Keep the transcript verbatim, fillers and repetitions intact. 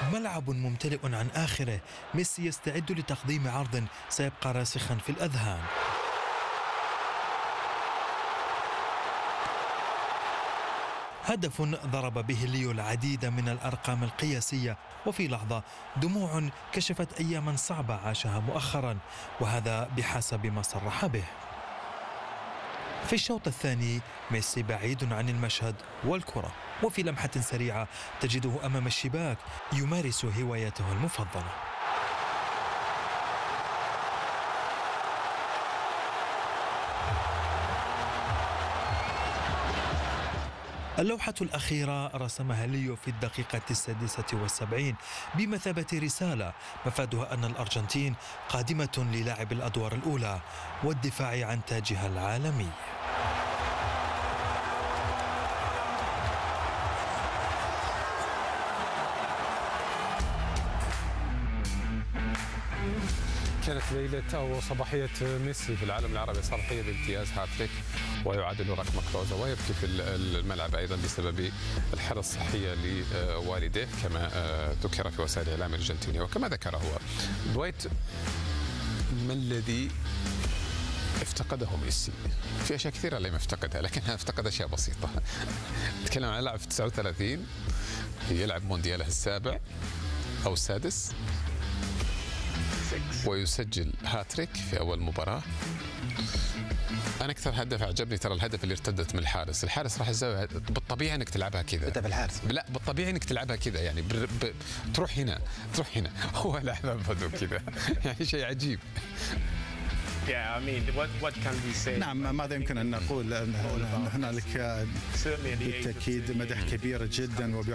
ملعب ممتلئ عن آخره، ميسي يستعد لتقديم عرض سيبقى راسخا في الأذهان. هدف ضرب به ليو العديد من الأرقام القياسية، وفي لحظة دموع كشفت أياما صعبة عاشها مؤخرا، وهذا بحسب ما صرح به. في الشوط الثاني ميسي بعيد عن المشهد والكرة، وفي لمحة سريعة تجده أمام الشباك يمارس هوايته المفضلة. اللوحة الأخيرة رسمها ليو في الدقيقة السادسة والسبعين بمثابة رسالة مفادها أن الأرجنتين قادمة للعب الأدوار الأولى والدفاع عن تاجها العالمي. كانت ليلة أو صباحية ميسي في العالم العربي صالحية بامتياز هاتريك ويعادل رقم كلوزا، ويبكي في الملعب أيضا بسبب الحالة الصحية لوالديه كما ذكر في وسائل الإعلام الأرجنتينية. وكما ذكر هو دويت، ما الذي افتقده ميسي؟ في أشياء كثيرة لم يفتقدها، لكنها افتقد أشياء بسيطة. نتكلم عن لاعب في تسعة وثلاثين يلعب موندياله السابع أو السادس ويسجل هاتريك في أول مباراة. أنا أكثر هدف عجبني ترى الهدف اللي ارتدت من الحارس، الحارس راح الزاوية، بالطبيعي أنك تلعبها كذا. أنت بالحارس؟ لا، بالطبيعي أنك تلعبها كذا، يعني ب... ب... تروح هنا تروح هنا، هو لعبها بهدوء كذا. يعني شيء عجيب. Yeah, I mean, what what can we say? نعم، ماذا يمكن أن نقول؟ أن هنالك بالتأكيد مدح كبير جدا